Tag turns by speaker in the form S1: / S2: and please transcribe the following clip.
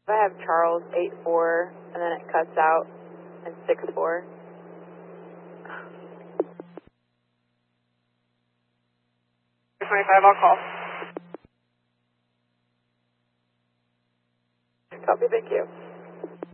S1: I have Charles 8-4, and then it cuts out, and 6-4.
S2: 25, I'll call.
S1: Copy, thank you.